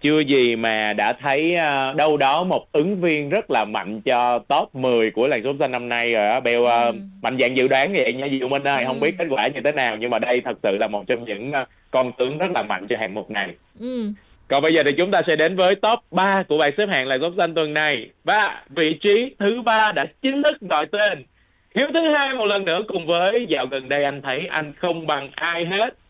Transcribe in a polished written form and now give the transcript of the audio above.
chưa gì mà đã thấy đâu đó một ứng viên rất là mạnh cho top 10 của làn sóng xanh năm nay rồi á. Beo mạnh dạn dự đoán vậy nha Diệu Minh ơi, không biết kết quả như thế nào, nhưng mà đây thật sự là một trong những con tướng rất là mạnh cho hạng mục này. Còn bây giờ thì chúng ta sẽ đến với top 3 của bảng xếp hạng làn sóng xanh tuần này. Và vị trí thứ 3 đã chính thức gọi tên Hiếu thứ hai một lần nữa, cùng với dạo gần đây anh thấy anh không bằng ai hết.